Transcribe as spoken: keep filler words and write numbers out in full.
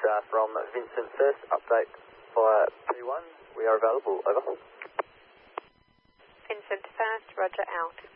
uh, from Vincent First. Update via P one. We are available. Over. Vincent First, roger, out.